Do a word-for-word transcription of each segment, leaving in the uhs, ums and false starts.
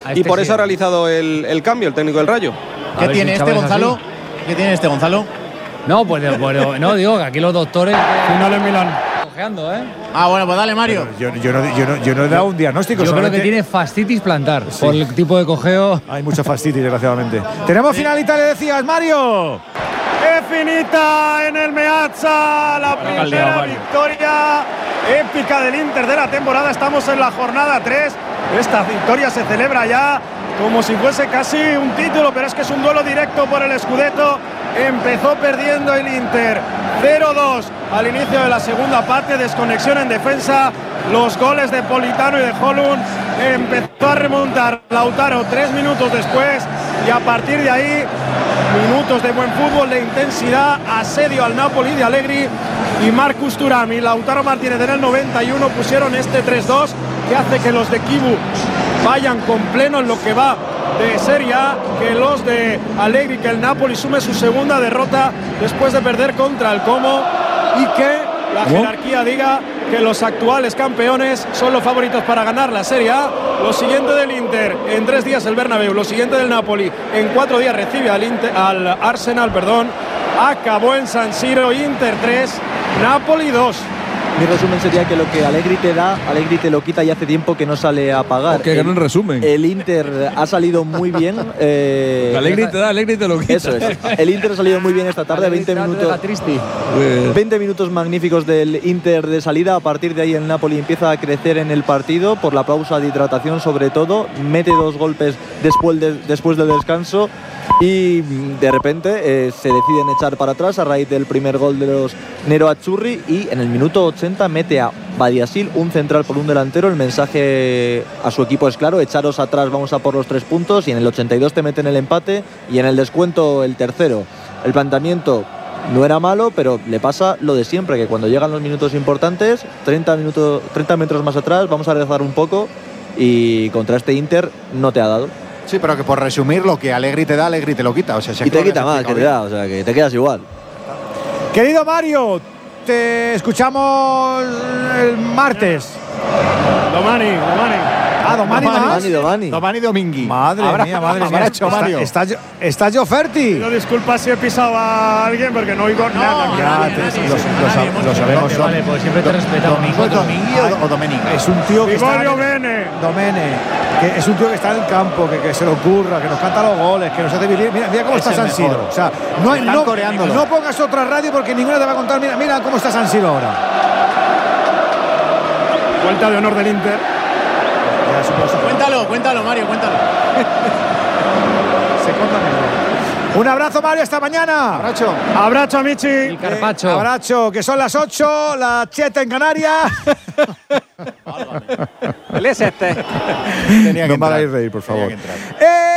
este y por sí, eso ha realizado el, el cambio el técnico del Rayo. ¿Qué tiene este, Gonzalo? Así. ¿Qué tiene este, Gonzalo? No, pues, pues no, digo que aquí los doctores… Final en Milán. Cojeando, ¿eh? Ah, bueno, pues dale, Mario. Yo, yo, no, yo, no, yo no he dado un diagnóstico. Yo creo que tiene fascitis plantar, sí. Por el tipo de cojeo. Hay mucha fascitis, desgraciadamente. Tenemos sí. Final Italia, decías, Mario. ¡Es finita en el Meazza! La primera victoria épica del Inter de la temporada. Estamos en la jornada tres. Esta victoria se celebra ya como si fuese casi un título, pero es que es un duelo directo por el Scudetto. Empezó perdiendo el Inter cero dos al inicio de la segunda parte, desconexión en defensa, los goles de Politano y de Holund. Empezó a remontar Lautaro tres minutos después y a partir de ahí minutos de buen fútbol, de intensidad, asedio al Napoli de Allegri y Marcus Thuram y Lautaro Martínez en el noventa y uno pusieron este tres dos que hace que los de Kivu vayan con pleno en lo que va de Serie A, que los de Allegri, que el Napoli sume su segunda derrota después de perder contra el Como y que la jerarquía diga que los actuales campeones son los favoritos para ganar la Serie A. Lo siguiente del Inter en tres días el Bernabéu, lo siguiente del Napoli en cuatro días recibe al, Inter, al Arsenal, perdón. Acabó en San Siro, Inter tres, Napoli dos. Mi resumen sería que lo que Allegri te da, Allegri te lo quita y hace tiempo que no sale a pagar. Que gran resumen. El Inter ha salido muy bien. Eh, Allegri te da, Allegri te lo quita. Eso es. El Inter ha salido muy bien esta tarde. veinte minutos, veinte minutos magníficos del Inter de salida. A partir de ahí el Napoli empieza a crecer en el partido por la pausa de hidratación sobre todo. Mete dos golpes después, de, después del descanso. Y de repente eh, se deciden echar para atrás a raíz del primer gol de los Nero Azzurri y en el minuto ochenta mete a Badiashile, un central por un delantero. El mensaje a su equipo es claro: echaros atrás, vamos a por los tres puntos. Y en el ochenta y dos te meten el empate y en el descuento el tercero. El planteamiento no era malo, pero le pasa lo de siempre, que cuando llegan los minutos importantes, treinta, minutos, treinta metros más atrás, vamos a rezar un poco y contra este Inter no te ha dado. Sí, pero que por resumir, lo que Allegri te da, Allegri te lo quita. O sea, y te quita más que te da, o sea, que te quedas igual. Querido Mario, te escuchamos el martes. Domani, Domani. Ah, Domani, Domani, Domani. Domani Domingui. Madre Habrá, mía, madre mía. Hecho, Mario. Está, está, está yo Ferti. Pido disculpas si he pisado a alguien porque no oigo no, nada. Ya, te, lo, lo, lo sabemos. Vale, pues siempre te he respetado. ¿Domingo, Domingui o, o Domenica? Es un tío que está… Domene. Domene. Que es un tío que está en el campo, que, que se lo ocurra, que nos canta los goles, que nos hace vivir. Mira, mira cómo es está San Siro. O sea, no, hay, no, no pongas otra radio porque ninguna te va a contar. Mira, mira cómo está San Siro ahora. Vuelta de honor del Inter. Cuéntalo, cuéntalo, Mario, cuéntalo. Se corta menos. Un abrazo, Mario, hasta mañana. Abrazo. Abrazo, Amici. El Carpaccio. Eh, abrazo, que son las ocho, las siete en Canarias. El es este. Tenía que no me hagáis reír, por favor. ¡Eh!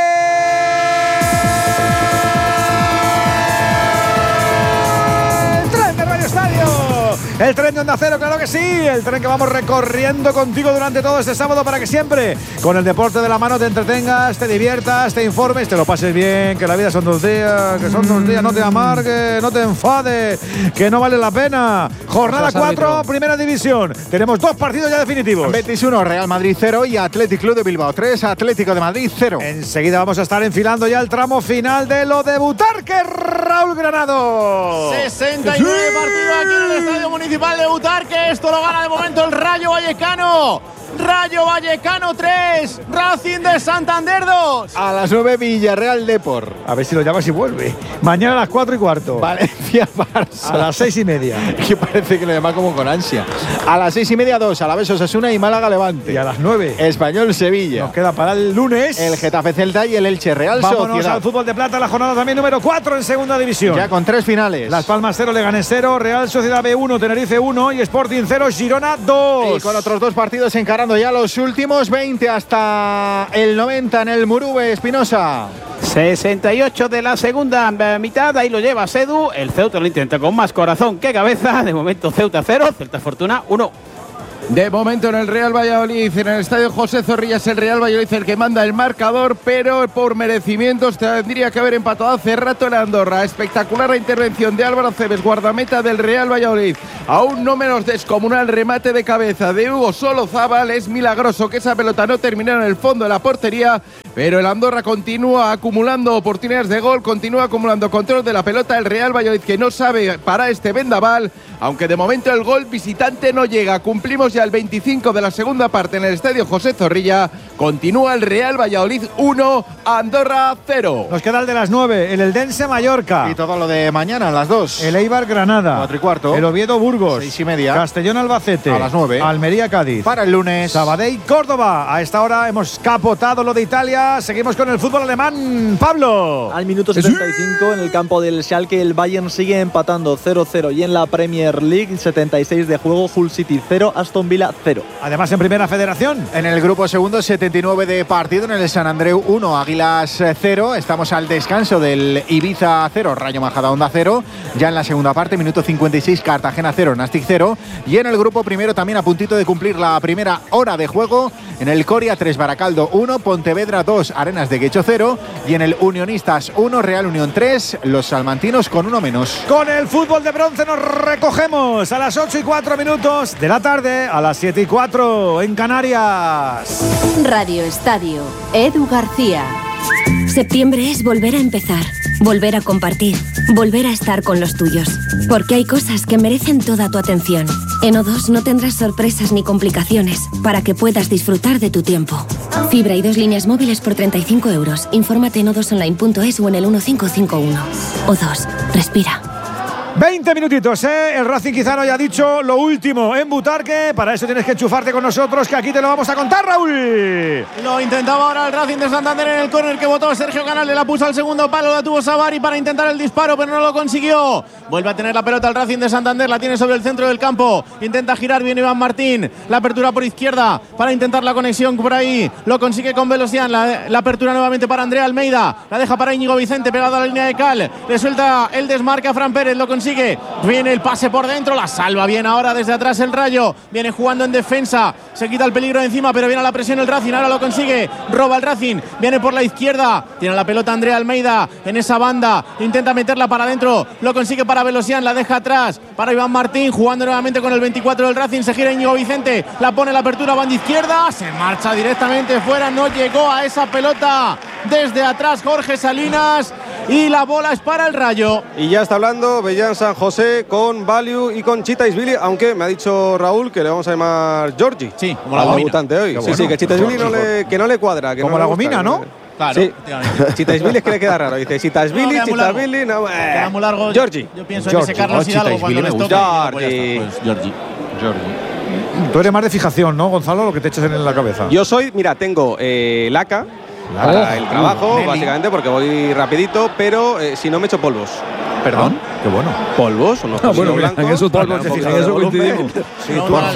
¡El tren de Radio Estadio! El tren de Onda Cero, claro que sí. El tren que vamos recorriendo contigo durante todo este sábado para que siempre, con el deporte de la mano, te entretengas, te diviertas, te informes, te lo pases bien, que la vida son dos días, que son dos días, no te amargues, no te enfades, que no vale la pena. Jornada cuatro, primera división. Tenemos dos partidos ya definitivos. Betis uno, Real Madrid cero y Athletic Club de Bilbao tres, Atlético de Madrid cero. Enseguida vamos a estar enfilando ya el tramo final de lo de Butarque, Raúl Granado. sesenta y nueve sí. Partidos aquí en el Estadio Municipal de Butarque. Esto lo gana de momento el Rayo Vallecano. Rayo Vallecano tres, Racing de Santander dos. A las nueve Villarreal Depor. A ver si lo llamas y vuelve. Mañana a las cuatro y cuarto. Valencia Barça. A las seis y media. Que parece que lo llama como con ansia. A las seis y media dos, Alavés Osasuna y Málaga Levante. Y a las nueve Español Sevilla. Nos queda para el lunes el Getafe Celta y el Elche Real Sociedad. Vámonos al fútbol de plata, la jornada también número cuatro en segunda división. Ya con tres finales. Las Palmas cero, Leganés cero, Real Sociedad B uno, Tenerife uno y Sporting cero, Girona dos. Y con otros dos partidos encarando ya los últimos veinte hasta el noventa en el Murube, Espinosa. sesenta y ocho de la segunda mitad, ahí lo lleva Sedu. El Ceuta lo intenta con más corazón que cabeza. De momento Ceuta cero, Celta Fortuna uno. De momento en el Real Valladolid, en el estadio José Zorrilla, es el Real Valladolid el que manda el marcador, pero por merecimientos tendría que haber empatado hace rato en Andorra. Espectacular la intervención de Álvaro Cebes, guardameta del Real Valladolid. Aún no menos descomunal remate de cabeza de Hugo Solozábal. Es milagroso que esa pelota no terminara en el fondo de la portería, pero el Andorra continúa acumulando oportunidades de gol, continúa acumulando control de la pelota. El Real Valladolid, que no sabe para este vendaval, aunque de momento el gol visitante no llega. Cumplimos ya el veinticinco de la segunda parte en el estadio José Zorrilla. Continúa el Real Valladolid uno, Andorra cero. Nos queda el de las nueve, el Eldense Mallorca. Y todo lo de mañana a las dos. El Eibar Granada. Cuatro y cuarto. El Oviedo Burgos. Seis y media. Castellón Albacete. A las nueve. Almería Cádiz. Para el lunes. Sabadell Córdoba. A esta hora hemos capotado lo de Italia. Seguimos con el fútbol alemán. Pablo. Al minuto setenta y cinco en el campo del Schalke el Bayern sigue empatando cero cero. Y en la Premier League setenta y seis de juego, Hull City cero, Aston Villa cero. Además en Primera Federación. En el grupo segundo, setenta y nueve de partido. En el San Andreu uno, Águilas cero. Estamos al descanso del Ibiza cero, Rayo Majadahonda cero. Ya en la segunda parte, minuto cincuenta y seis, Cartagena cero, Nastic cero. Y en el grupo primero, también a puntito de cumplir la primera hora de juego. En el Coria tres, Baracaldo uno, Pontevedra dos, Arenas de Guecho cero. Y en el Unionistas uno, Real Unión tres, los salmantinos con uno menos. Con el fútbol de bronce nos recogemos a las ocho y cuatro minutos de la tarde, a las siete y cuatro en Canarias. Radio Estadio, Edu García. Septiembre es volver a empezar, volver a compartir, volver a estar con los tuyos. Porque hay cosas que merecen toda tu atención. En O dos no tendrás sorpresas ni complicaciones para que puedas disfrutar de tu tiempo. Fibra y dos líneas móviles por treinta y cinco euros. Infórmate en o dos online punto es o en el uno cinco cinco uno. O dos, respira. veinte minutitos, ¿eh? El Racing quizá no haya dicho lo último en Butarque. Para eso tienes que enchufarte con nosotros, que aquí te lo vamos a contar, Raúl. Lo intentaba ahora el Racing de Santander en el córner que votó Sergio Canales. La puso al segundo palo, la tuvo Savari para intentar el disparo, pero no lo consiguió. Vuelve a tener la pelota el Racing de Santander, la tiene sobre el centro del campo. Intenta girar bien Iván Martín. La apertura por izquierda para intentar la conexión por ahí. Lo consigue con Velosian. La, la apertura nuevamente para Andrea Almeida. La deja para Íñigo Vicente, pegado a la línea de cal. Le suelta el desmarque a Fran Pérez, lo consigue. Sigue, viene el pase por dentro, la salva bien ahora desde atrás el Rayo, viene jugando en defensa, se quita el peligro de encima, pero viene a la presión el Racing, ahora lo consigue, roba el Racing, viene por la izquierda, tiene la pelota Andrea Almeida en esa banda, intenta meterla para adentro, lo consigue para Velosian, la deja atrás, para Iván Martín, jugando nuevamente con el veinticuatro del Racing, se gira Íñigo Vicente, la pone la apertura, banda izquierda, se marcha directamente fuera, no llegó a esa pelota desde atrás Jorge Salinas y la bola es para el Rayo. Y ya está hablando Bellán San José con Value y con Chita Isbili, aunque me ha dicho Raúl que le vamos a llamar Georgie. Sí, como la gomina. Hoy. Sí, bueno. sí, que Chita Isbili no le, que no le cuadra. Que como no la gusta, gomina, ¿no? Que... Claro, sí, Chita Isbili es que le queda raro. Dice Chita Isbili, Chita Isbili, no, eh. Queda muy largo. Georgie. Yo pienso Georgie. en ese Carlos Oh, Hidalgo cuando les toca. Georgie. Pues Georgie. Georgie. Tú eres más de fijación, ¿no, Gonzalo? Lo que te echas en la cabeza. Yo soy, mira, tengo eh, laca para oh, el trabajo, uh, básicamente, porque voy rapidito, pero eh, si no me echo polvos. ¿Perdón? Qué bueno. ¿Polvos? ¿Unos Ah, bueno, blancos? en eso, polvos en de eso coincidimos. Sí,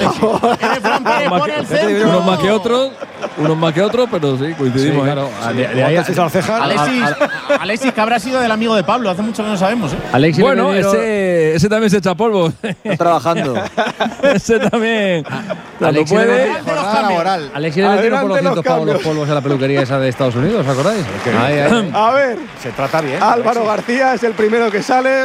Unos más que otros, unos más que otros, pero sí, coincidimos. Sí, claro. ¿eh? De, de ahí a las cejas. Alexis, Alexis, que habrá sido del amigo de Pablo, hace mucho que no sabemos, ¿eh? Alexis bueno, ese, ese también se echa polvo. Está trabajando. Ese también. Cuando puede. Alexis le metieron por los cientos pavos los polvos en la peluquería esa de Estados Unidos, ¿os acordáis? Ahí, ahí. A ver. Se trata bien. Álvaro García es el primero que sale.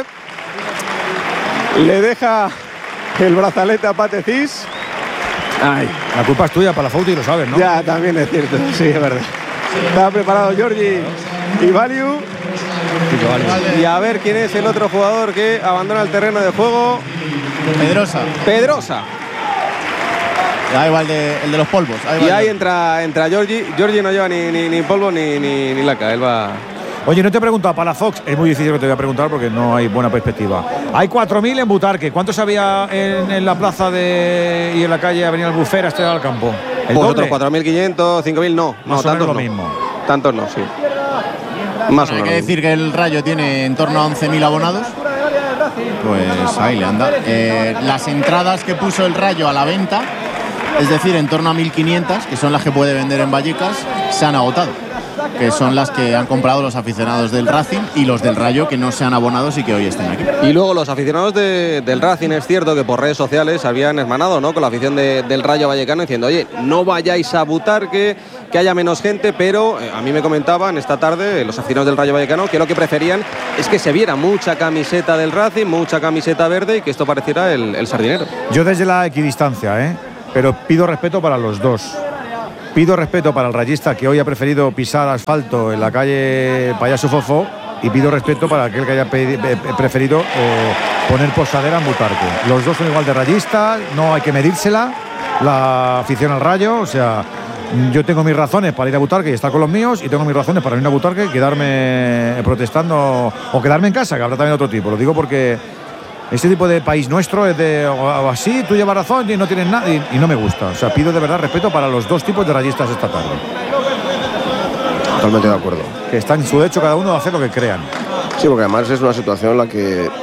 Le deja el brazalete a Patecís. Ay. La culpa es tuya, para la foto y lo sabes, ¿no? Ya, también es cierto. Sí, es verdad. Está preparado Georgie y Value. Y a ver quién es el otro jugador que abandona el terreno de juego. Pedrosa. Pedrosa. Ahí va el de, el de los polvos. Ahí y ahí entra, entra Georgie. Georgie no lleva ni, ni, ni polvo ni, ni, ni laca. Él va. Oye, no te he preguntado a Palafox, es muy difícil que te voy a preguntar porque no hay buena perspectiva. Hay cuatro mil en Butarque. ¿Cuántos había en, en la plaza de, y en la calle Avenida Albufera, este al campo? ¿El pues otros cuatro mil quinientos, cinco mil no. Más no, o menos tantos lo no. mismo. Tantos no, sí. Más bueno, o menos. Hay que decir que el Rayo tiene en torno a once mil abonados. Pues ahí le anda. Eh, las entradas que puso el Rayo a la venta, es decir, en torno a mil quinientas, que son las que puede vender en Vallecas, se han agotado. Que son las que han comprado los aficionados del Racing y los del Rayo que no se han abonado y que hoy están aquí. Y luego los aficionados de, del Racing, es cierto que por redes sociales habían hermanado, ¿no?, con la afición de, del Rayo Vallecano diciendo, oye, no vayáis a Butarque, que haya menos gente, pero eh, a mí me comentaban esta tarde los aficionados del Rayo Vallecano que lo que preferían es que se viera mucha camiseta del Racing, mucha camiseta verde y que esto pareciera el, el sardinero. Yo desde la equidistancia, ¿eh? Pero pido respeto para los dos. pido respeto para el rayista que hoy ha preferido pisar asfalto en la calle Payaso Fofo, y pido respeto para aquel que haya preferido eh, poner posadera en Butarque. Los dos son igual de rayistas, no hay que medírsela la afición al Rayo. O sea, yo tengo mis razones para ir a Butarque y estar con los míos, y tengo mis razones para ir a Butarque y quedarme protestando o quedarme en casa, que habrá también otro tipo. Lo digo porque este tipo de país nuestro es de o así, tú llevas razón y no tienes nada, y, y no me gusta. O sea, pido de verdad respeto para los dos tipos de rayistas esta tarde. Totalmente de acuerdo. Que está en su derecho cada uno de hacer lo que crean. Sí, porque además es una situación en la que es,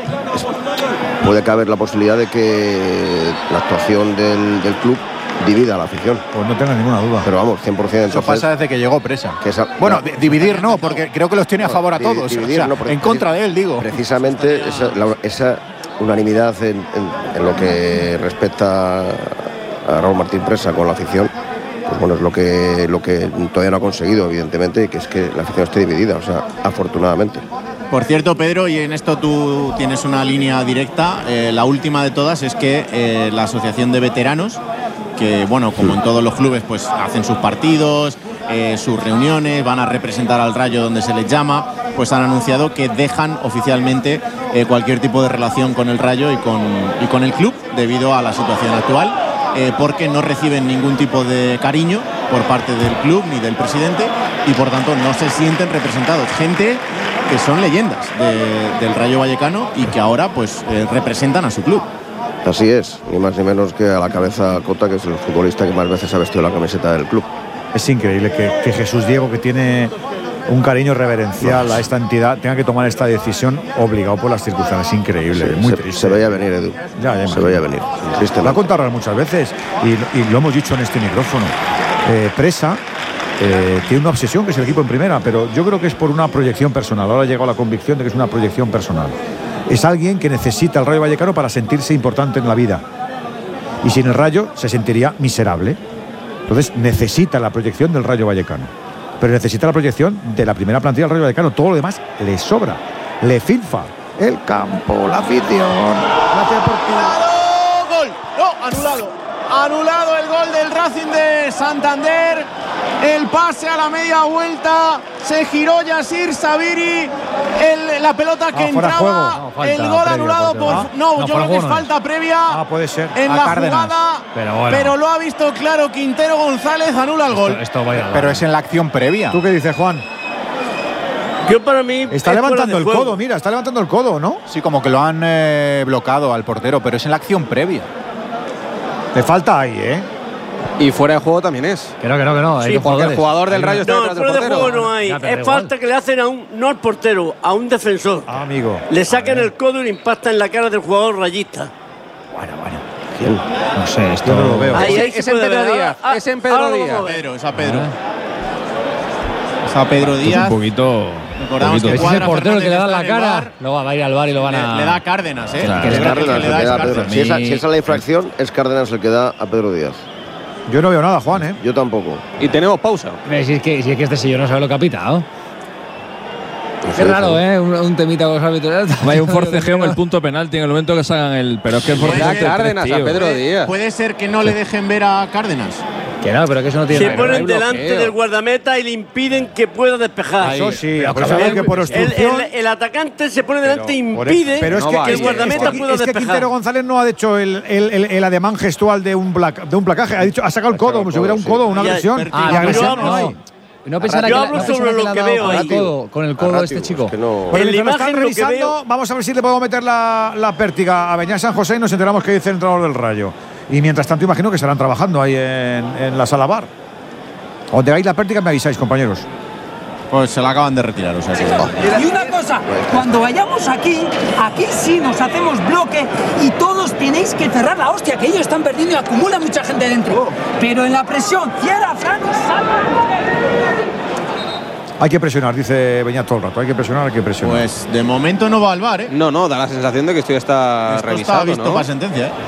puede caber la posibilidad de que la actuación del, del club divida a la afición. Pues no tengo ninguna duda. Pero vamos, cien por ciento. Eso entonces, pasa desde que llegó Presa. Que esa, bueno, no, dividir no, porque creo que los tiene a favor a no, todos. Dividir, o sea, no, porque, en contra de él, digo. Precisamente esa, la, esa unanimidad en, en, en lo que respecta a Raúl Martín Presa con la afición, pues bueno, es lo que, lo que todavía no ha conseguido, evidentemente, que es que la afición esté dividida, o sea, afortunadamente. Por cierto, Pedro, y en esto tú tienes una línea directa, eh, la última de todas es que eh, la Asociación de Veteranos, que bueno, como en todos los clubes, pues hacen sus partidos, eh, sus reuniones, van a representar al Rayo donde se les llama, pues han anunciado que dejan oficialmente eh, cualquier tipo de relación con el Rayo y con, y con el club debido a la situación actual, eh, porque no reciben ningún tipo de cariño por parte del club ni del presidente, y por tanto no se sienten representados. Gente que son leyendas de, del Rayo Vallecano y que ahora pues eh, representan a su club. Así es, ni más ni menos que a la cabeza Cota, que es el futbolista que más veces ha vestido la camiseta del club. Es increíble que, que Jesús Diego, que tiene un cariño reverencial a esta entidad, tenga que tomar esta decisión obligado por las circunstancias. Increíble, Sí, muy se, triste. se veía venir, Edu. Ya, ya se veía venir. Lo ha contado muchas veces y, y lo hemos dicho en este micrófono. Eh, Presa eh, tiene una obsesión, que es el equipo en primera, pero yo creo que es por una proyección personal. Ahora ha llegado a la convicción de que es una proyección personal. Es alguien que necesita el Rayo Vallecano para sentirse importante en la vida. Y sin el Rayo se sentiría miserable. Entonces necesita la proyección del Rayo Vallecano. Pero necesita la proyección de la primera plantilla del Rayo Vallecano. Todo lo demás le sobra. Le filfa el campo, la afición, la deportiva. ¡Gol! ¡No! ¡Anulado! Anulado el gol del Racing de Santander. El pase a la media vuelta. Se giró Yasir Sabiri. El, la pelota que ah, entraba. No, falta, el gol previa, anulado por. ¿Ah? No, no, yo creo que es falta previa. Ah, puede ser. En a la Cárdenas. jugada. Pero, bueno. pero lo ha visto claro Quintero González. Anula el gol. Esto, esto vaya, pero es en la acción previa. ¿Tú qué dices, Juan? Yo para mí está levantando el codo, mira, está levantando el codo, ¿no? Sí, como que lo han eh, bloqueado al portero, pero es en la acción previa. Le falta ahí, ¿eh? Y fuera de juego también es. Que no, que no, que no. Hay sí, porque el jugador del Rayo está no, detrás del fuera portero. de juego no hay. Ya, es falta que le hacen a un, no al portero, a un defensor. Ah, amigo. Le sacan el codo y le impactan en la cara del jugador rayista. Bueno, bueno. ¿Quién? No sé, esto Yo no lo veo. Ahí, ahí es, se es en puede Pedro ver. Díaz. Ah, es en Pedro ahora lo Díaz. vamos a ver. Pedro, es a Pedro. Es a Pedro Esto Díaz. es un poquito. Recordamos que Ese es el Cuadra portero el que le da Fernández la está en el cara. bar. Luego va a ir al bar y lo van a. Le, le da Cárdenas, ¿eh? Claro. Que Es es verdad que Cárdenas le el da que da a Cárdenas. Pedro. Si esa, si esa es la infracción, es Cárdenas el que da a Pedro Díaz. Yo no veo nada, Juan, ¿eh? Yo tampoco. Y tenemos pausa. Si es que, si es que este señor no sabe lo que ha pitado. No Qué sé, raro, eso. ¿eh? Un, un temita con los árbitros. Hay un forcejeo en el punto penalti en el momento que salgan el. Pero es que el Puede forcejeo. Da ser, Cárdenas a Pedro Puede, Díaz. puede ser que no le dejen ver a Cárdenas. Que no, pero que eso no tiene Se nada que ver. ponen delante bloqueo. del guardameta y le impiden que pueda despejar. Eso sí, pero pero claro, sabemos que por El, obstrucción. el- el atacante se pone delante e por impide eso- pero es No que, va, que el es que- guardameta es que, pueda es que despejar. Quintero González no ha hecho el, el, el, el ademán gestual de un, placa, de un placaje. Ha dicho, ha sacado el codo, como si hubiera un codo o una Ya, agresión. pero- Ah, y no, agresión yo no hablo- hay. No pensará Yo que, hablo no sobre pensará lo le ha que dado veo con el ahí. codo, con el codo este chico. Que no. Bueno, En la mientras lo imagen están lo que revisando, veo- vamos a ver si le podemos meter la, la pértiga a Beñat San José y nos enteramos qué dice el entrenador del Rayo. Y mientras tanto, imagino que estarán trabajando ahí en, en la sala bar. Donde hay la pértiga me avisáis, compañeros. Pues se la acaban de retirar, o sea que. Y una cosa, cuando vayamos aquí, aquí sí nos hacemos bloque y todos tenéis que cerrar la hostia, que ellos están perdiendo y acumula mucha gente dentro. Pero en la presión, cierra, Fran, Hay que presionar, dice Beñat todo el rato. Hay que presionar, hay que presionar. Pues de momento no va al bar, ¿eh? No, no, da la sensación de que esto ya está Esto revisado, está visto ¿no? para sentencia, ¿eh?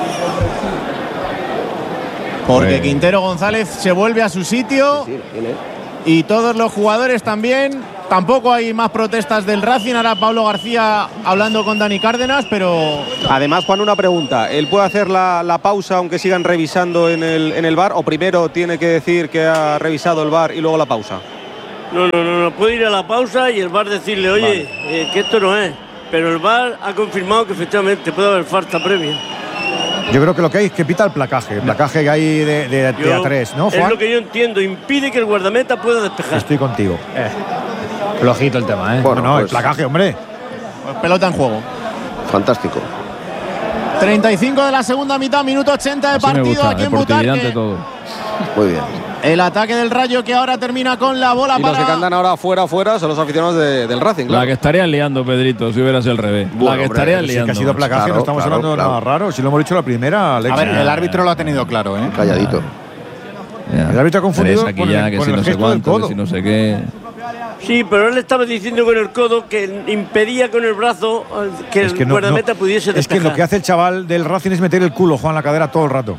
Porque Pues- Quintero González se vuelve a su sitio Sí, ¿quién es? y todos los jugadores también. tampoco hay más protestas del Racing. Ahora Pablo García hablando con Dani Cárdenas, pero... Además, Juan, una pregunta. ¿Él puede hacer la, la pausa aunque sigan revisando en el, en el V A R o primero tiene que decir que ha revisado el V A R y luego la pausa? No, no, no, no. Puede ir a la pausa y el V A R decirle, oye, vale. eh, que esto no es. Pero el V A R ha confirmado que efectivamente puede haber falta previa. Yo creo que lo que hay es que pita el placaje, el placaje que hay de, de, de A tres, ¿no, Juan? Es lo que yo entiendo, impide que el guardameta pueda despejar. Estoy contigo. Eh, flojito el tema, ¿eh? Bueno, no, pues, el placaje, hombre. Pues pelota en juego. Fantástico. treinta y cinco de la segunda mitad, minuto ochenta de así partido gusta, aquí en Butarque. Todo. Muy bien. El ataque del Rayo que ahora termina con la bola y para... los que andan ahora fuera, fuera son los aficionados de, del Racing, claro. La que estarían liando, Pedrito, si hubieras el revés. Bueno, la que hombre, estarían Sí, liando. que ha sido placaje, claro, no estamos claro, hablando de claro. nada raro. Si lo hemos dicho la primera, Alex. A ver, el árbitro lo ha tenido claro, ¿eh? Calladito. Ya. El árbitro ha confundido aquí con ya, el, que con si el no sé gesto del cuánto, codo. que si no sé qué. Sí, pero él estaba diciendo con el codo que impedía con el brazo que Es que el no, guardameta no. pudiese Es despejar. que lo que hace el chaval del Racing es meter el culo, Juan, la cadera todo el rato.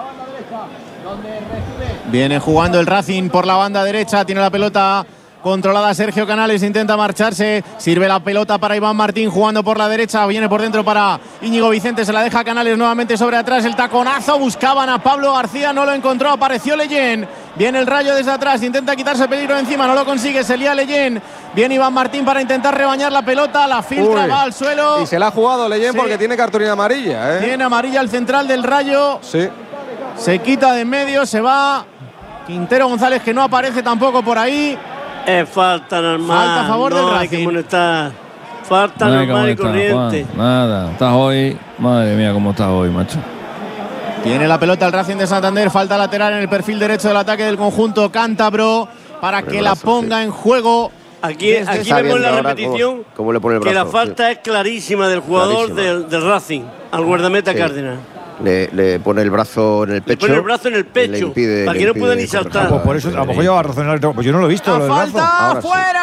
Viene jugando el Racing por la banda derecha, tiene la pelota controlada Sergio Canales, intenta marcharse, sirve la pelota para Iván Martín jugando por la derecha, viene por dentro para Íñigo Vicente, se la deja Canales nuevamente sobre atrás, el taconazo, buscaban a Pablo García, no lo encontró, apareció Leyen, viene el Rayo desde atrás, intenta quitarse el peligro de encima, no lo consigue, se lía Leyen, viene Iván Martín para intentar rebañar la pelota, la filtra, Uy, va al suelo. Y se la ha jugado Leyen, sí, porque tiene cartulina amarilla, ¿eh? Tiene amarilla el central del Rayo. Sí. Se quita de en medio, se va Quintero González, que no aparece tampoco por ahí. Es falta normal. Falta a favor no del hay Racing. que molestar. Falta No hay que normal y molestar, corriente. Juan, nada, estás hoy. Madre mía, cómo estás hoy, macho. Tiene la pelota el Racing de Santander, falta lateral en el perfil derecho del ataque del conjunto cántabro para que la ponga sí. en juego. Aquí, aquí vemos la repetición cómo, cómo le pone el brazo, que la falta sí. es clarísima del jugador del, del Racing al guardameta sí. Cárdenas. Le, le pone el brazo en el pecho. Le pone el brazo en el pecho. Le impide, para le que no pueda ni saltar. Ah, pues por eso, a lo mejor lleva razón el árbitro. Pues yo no lo he visto. La lo falta Ahora fuera.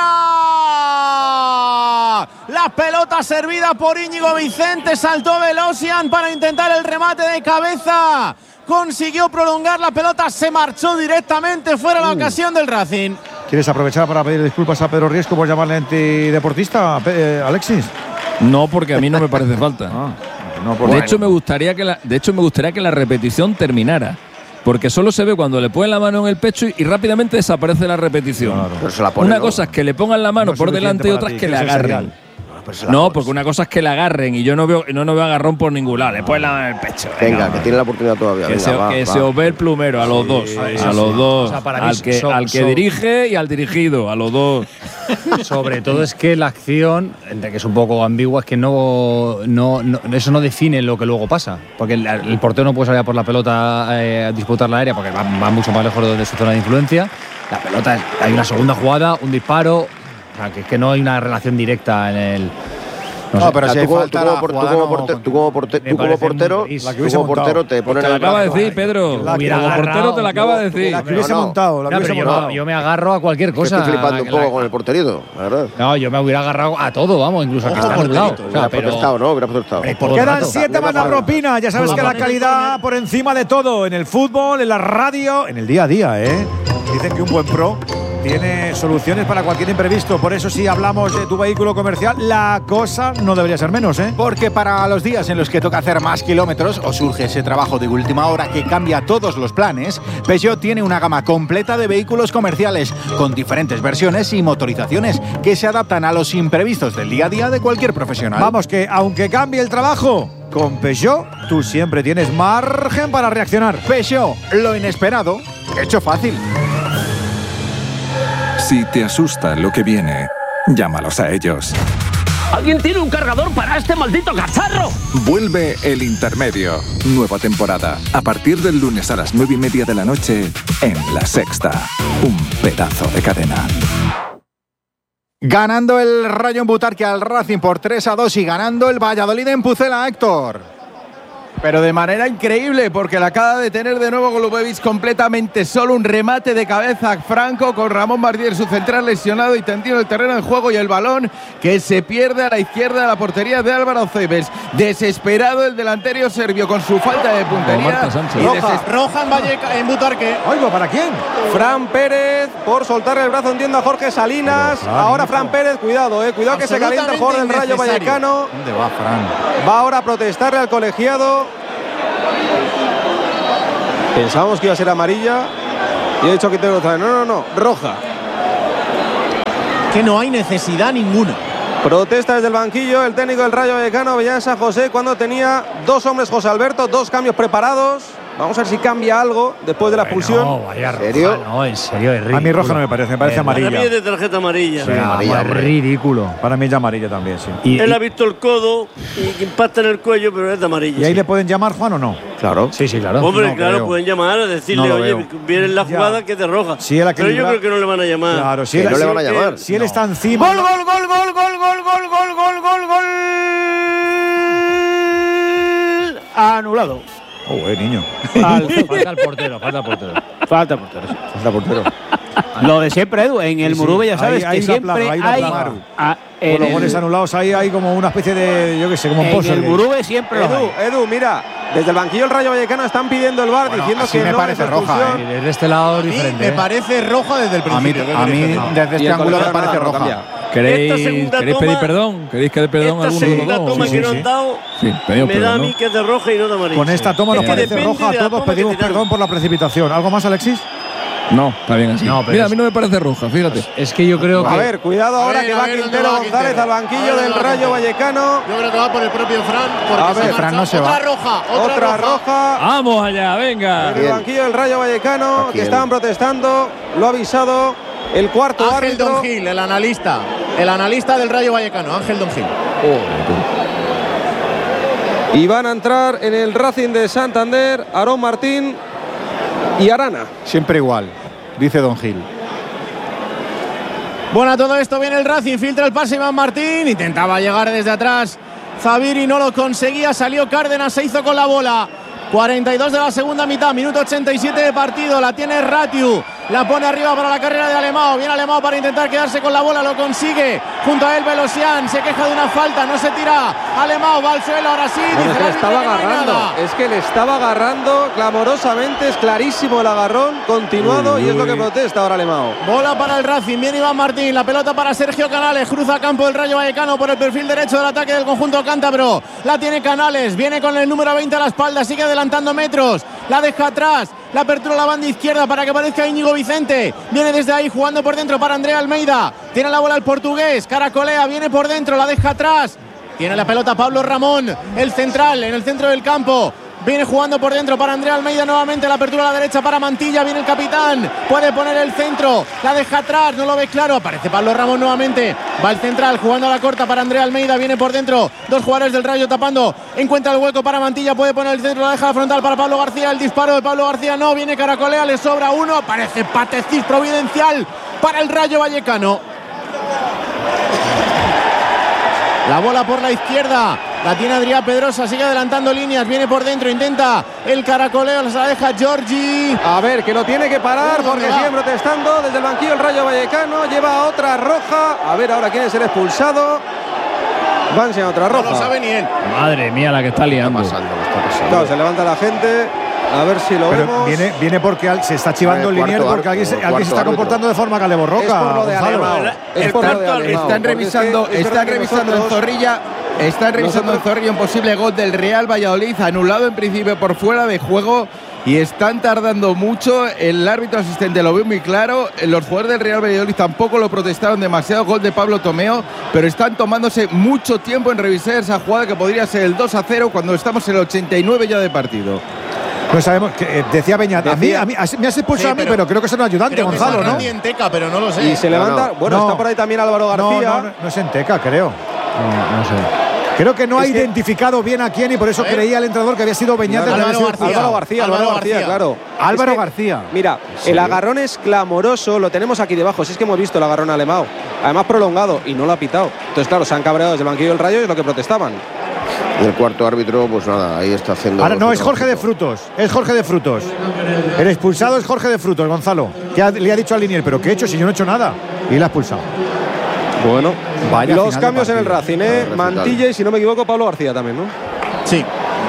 Sí. La pelota servida por Íñigo Vicente. Saltó Velosian para intentar el remate de cabeza. Consiguió prolongar la pelota. Se marchó directamente fuera la uh. ocasión del Racing. ¿Quieres aprovechar para pedir disculpas a Pedro Riesco por llamarle antideportista, eh, Alexis? No, porque a mí no me parece falta. Ah. No, de, bueno. hecho, me gustaría que la, de hecho, me gustaría que la repetición terminara. Porque solo se ve cuando le ponen la mano en el pecho y, y rápidamente desaparece la repetición. Claro. Pero se la pone, una ¿no? cosa es que le pongan la mano no por delante y otra es que le agarren. No, no porque una cosa es que le agarren y yo no veo, no, no veo agarrón por ningún lado. Le ponen la mano en el pecho. Venga, venga que tiene la oportunidad todavía. Que, venga, se, va, que va. se os ve el plumero a los sí, dos. Sí, a sí, los sí. dos. O sea, al que, so, al que so. dirige y al dirigido. A los dos. Sobre todo es que la acción, entre que es un poco ambigua, es que no, no, no eso no define lo que luego pasa. Porque el, el portero no puede salir por la pelota eh, a disputar la área porque va, va mucho más lejos de su zona de influencia. La pelota, es, hay una segunda jugada, un disparo. O sea, que es que no hay una relación directa en el. No, no sé. Pero si tú, falta tú, como, tú, como portero, tú como portero, tú como portero, tú como portero te pones te la acaba de decir, Pedro. La que como portero te la acaba de decir. La que hubiese montado. La que hubiese montado. Yo me agarro a cualquier cosa. Estoy flipando un poco con el porterito, la verdad. No, yo me hubiera agarrado a todo, vamos, incluso a que está anulado. O sea, pero protestado, ¿no? Hubiera protestado. Quedan siete más la propina. Ya sabes que la calidad por encima de todo en el fútbol, en la radio, en el día a día, ¿eh? Dicen que un buen pro tiene soluciones para cualquier imprevisto. Por eso, si hablamos de tu vehículo comercial, la cosa no debería ser menos, ¿eh? Porque para los días en los que toca hacer más kilómetros o surge ese trabajo de última hora que cambia todos los planes, Peugeot tiene una gama completa de vehículos comerciales con diferentes versiones y motorizaciones que se adaptan a los imprevistos del día a día de cualquier profesional. Vamos, que aunque cambie el trabajo, con Peugeot tú siempre tienes margen para reaccionar. Peugeot, lo inesperado, hecho fácil. Si te asusta lo que viene, llámalos a ellos. ¿Alguien tiene un cargador para este maldito cacharro? Vuelve El Intermedio. Nueva temporada. A partir del lunes a las nueve y media de la noche en La Sexta. Un pedazo de cadena. Ganando el Rayo en Butarque al Racing por tres a dos y ganando el Valladolid en Pucela, Héctor. Pero de manera increíble, porque la acaba de tener de nuevo Golubovic completamente solo. Un remate de cabeza franco con Ramón Martínez, su central, lesionado y tendido en el terreno de juego, y el balón que se pierde a la izquierda de la portería de Álvaro Cebes. Desesperado el delantero serbio con su falta de puntería. Roja, roja en, Valleca, en Butarque. Oigo, ¿para quién? Fran Pérez por soltarle el brazo, entiendo, a Jorge Salinas. Pero, Fran, ahora Fran Pérez, cuidado, eh, cuidado que se calienta el jugador del Rayo Vallecano. ¿Dónde va Fran? Va ahora a protestarle al colegiado. Pensábamos que iba a ser amarilla y he dicho que tengo no, no, no, roja. Que no hay necesidad ninguna. Protesta desde el banquillo el técnico del Rayo Vallecano, Bellán San José, cuando tenía dos hombres, José Alberto, dos cambios preparados. Vamos a ver si cambia algo después de la expulsión. No, vaya roja, ¿En serio? no, en serio, es ridículo. A mí roja no me parece, me parece eh, amarilla. Para mí es de tarjeta amarilla. Sí, no, amarilla, es ridículo. Para mí es ya amarilla también, sí. Y, Él y, ha visto el codo y impacta en el cuello, pero es de amarilla. ¿Y ahí sí. le pueden llamar, Juan, o no? Claro. Sí, sí, claro. Hombre, no claro, creo. pueden llamar a decirle, No oye, veo. viene la jugada Ya. que es de roja. Si él pero yo creo que no le van a llamar. Claro, si Que él, no le si- van a llamar. Si él No. está encima. Gol, gol, gol, gol, gol, gol, gol, gol, gol, gol, gol. Anulado. Oh, eh, niño. Al- Falta el portero, falta el portero. Falta portero. sí. Falta portero. Lo de siempre, Edu, en el Sí, sí. Murube ya sabes Ahí- ahí que la siempre plaga, ahí la hay. plaga. a- Con en los el- goles anulados ahí hay como una especie de, yo qué sé, como un en pozo. el Murube siempre lo Edu, hay. Edu, mira, desde el banquillo del Rayo Vallecano están pidiendo el V A R Bueno, diciendo así que me no parece es roja, expulsión. De este lado A mí diferente. me ¿eh? parece roja desde el A mí, principio. a mí desde Y este el ángulo me colegiado parece nada, no roja. cambia. ¿Queréis, Esta segunda ¿queréis toma- pedir perdón? ¿Queréis pedir perdón a Esta alguno de los segunda dos? toma Sí, que sí, nos sí. han dado Sí, pedimos me perdón, da a ¿no? mí que es de roja y no de amarilla. Con esta toma Es nos que parece depende roja. de la Todos toma que pedimos te dan. perdón por la precipitación. ¿Algo más, Alexis? No, está bien así. No, pero Mira, es- a mí no me parece roja, fíjate. Es que yo creo que. A ver, cuidado A ahora ver, que a va ver dónde Quintero va González Quintero. al A banquillo ver del dónde va Rayo Quintero. Vallecano. Yo creo que va por el propio Fran. Porque A se ver, marcha. Fran no se otra va. roja, otra, Otra roja. roja. Vamos allá, venga. En el banquillo del Rayo Vallecano, ¿A que quién? estaban protestando, lo ha avisado el cuarto Ángel árbitro. Don Gil, el analista. El analista del Rayo Vallecano, Ángel Don Gil. Y van a entrar en el Racing de Santander Aarón Martín y Arana. Siempre igual, dice Don Gil. Bueno, a todo esto viene el Racing, filtra el pase Iván Martín, intentaba llegar desde atrás Zaviri, no lo conseguía, salió Cárdenas, se hizo con la bola. cuarenta y dos de la segunda mitad, minuto ochenta y siete de partido, la tiene Ratiu, la pone arriba para la carrera de Alemão, viene Alemão para intentar quedarse con la bola, lo consigue, junto a él Velosian, se queja de una falta, no se tira, Alemão va al suelo, ahora sí, Bueno, dice es el que le árbitro estaba que no hay agarrando, nada. es que le estaba agarrando clamorosamente, es clarísimo el agarrón continuado Uy, y es lo uy. que protesta ahora Alemão. Bola para el Racing, viene Iván Martín, la pelota para Sergio Canales, cruza campo del Rayo Vallecano por el perfil derecho del ataque del conjunto cántabro, la tiene Canales, viene con el número veinte a la espalda, sigue adelantando metros, la deja atrás, la apertura a la banda izquierda para que aparezca Íñigo Vicente, viene desde ahí jugando por dentro para Andrea Almeida, tiene la bola el portugués, caracolea, viene por dentro, la deja atrás, tiene la pelota Pablo Ramón, el central en el centro del campo. Viene jugando por dentro para Andrea Almeida nuevamente, la apertura a la derecha para Mantilla, viene el capitán, puede poner el centro, la deja atrás, no lo ve claro, aparece Pablo Ramón nuevamente, va el central jugando a la corta para Andrea Almeida, viene por dentro, dos jugadores del Rayo tapando, encuentra el hueco para Mantilla, puede poner el centro, la deja a la frontal para Pablo García, el disparo de Pablo García no, viene caracolea, le sobra uno, parece patecis providencial para el Rayo Vallecano. La bola por la izquierda, la tiene Adrián Pedrosa, sigue adelantando líneas, viene por dentro, intenta el caracoleo, se la deja Giorgi. A ver, que lo tiene que parar Uh, porque ¿dónde va? sigue protestando desde el banquillo el Rayo Vallecano, lleva otra roja, a ver ahora quién es el expulsado. Van sin otra roja. No lo sabe ni él. Madre mía, la que está liando. Claro, se levanta la gente, a ver si lo Pero vemos. viene, viene porque al- se está chivando El el cuarto linier porque árbitro, alguien, se- el alguien se está cuarto comportando de forma caleborroca. Es por lo de Gonzalo. Alemão. Es por lo de Alemão, Están porque revisando, es que- es están verdad que revisando en nosotros- Zorrilla, están revisando en nosotros- Zorrilla un posible gol del Real Valladolid, anulado en principio por fuera de juego. Y están tardando mucho, el árbitro asistente lo veo muy claro, los jugadores del Real Valladolid tampoco lo protestaron demasiado, gol de Pablo Tomeo, pero están tomándose mucho tiempo en revisar esa jugada que podría ser el dos a cero cuando estamos en el ochenta y nueve ya de partido. No sabemos, que, eh, decía Beñat, a mí, a mí as- me has expulsado Sí, a mí, pero- pero creo que es un ayudante, Creo que Gonzalo, está ¿no? Randy en Teca, pero no lo sé. Y se levanta, bueno, No. está por ahí también Álvaro No, García. no, no, no es en Teca, creo. No, no sé. Creo que no ha Es que- identificado bien a quién y por eso A ver. creía el entrenador que había sido Beñat. el que había Álvaro sido García. Álvaro García, Álvaro, Álvaro García, García. claro. Álvaro Es que, García. Mira, el agarrón es clamoroso, lo tenemos aquí debajo. Si es que hemos visto el agarrón alemán, además prolongado y no lo ha pitado. Entonces, claro, se han cabreado desde el banquillo del Rayo y es lo que protestaban. el cuarto árbitro, pues nada, ahí está haciendo. Ahora no, es Jorge de Frutos. Es Jorge de Frutos. El expulsado es Jorge de Frutos, Gonzalo. Que ha, le ha dicho al Linier, ¿pero qué he hecho si yo no he hecho nada? Y le ha expulsado. Bueno, vaya los cambios en el Racing, ¿eh? Mantilla y, si no me equivoco, Pablo García también, ¿no? Sí.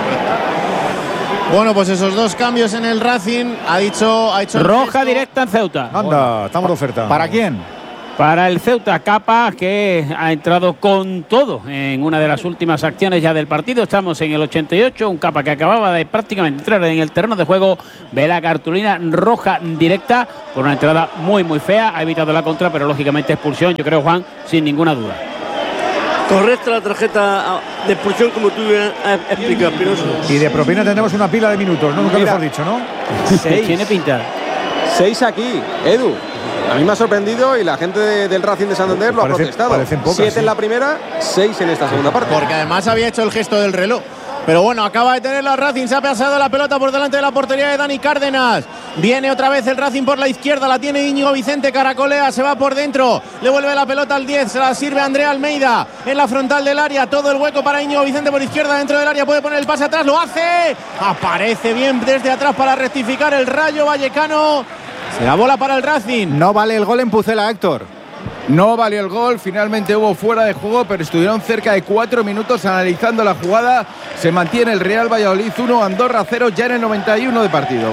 Bueno, pues esos dos cambios en el Racing ha dicho, ha hecho roja directa en Ceuta. Anda, estamos de oferta. ¿Para quién? Para el Ceuta, Capa, que ha entrado con todo en una de las últimas acciones ya del partido. Estamos en el ochenta y ocho, un Capa que acababa de prácticamente entrar en el terreno de juego. Ve la cartulina roja directa por una entrada muy muy fea. Ha evitado la contra, pero lógicamente expulsión, yo creo, Juan, sin ninguna duda. Correcta la tarjeta de expulsión, como tú has explicado, Espinosa. Y de propina tenemos una pila de minutos, ¿no? Nunca mejor dicho, ¿no? Seis. Tiene pinta. Seis aquí, Edu. A mí me ha sorprendido y la gente de, del Racing de Santander lo Parece, ha protestado. Pocas, Siete sí. en la primera, seis en esta segunda parte. Porque además había hecho el gesto del reloj. Pero bueno, acaba de tener la Racing, se ha pasado la pelota por delante de la portería de Dani Cárdenas. Viene otra vez el Racing por la izquierda, la tiene Íñigo Vicente, caracolea, se va por dentro. Le vuelve la pelota al diez, se la sirve Andrea Almeida en la frontal del área. Todo el hueco para Íñigo Vicente por izquierda dentro del área, puede poner el pase atrás, lo hace. Aparece bien desde atrás para rectificar el Rayo Vallecano. Se la bola para el Racing. No vale el gol en Pucela, Héctor. No valió el gol, finalmente hubo fuera de juego, pero estuvieron cerca de cuatro minutos analizando la jugada. Se mantiene el Real Valladolid uno, Andorra cero, ya en el noventa y uno de partido.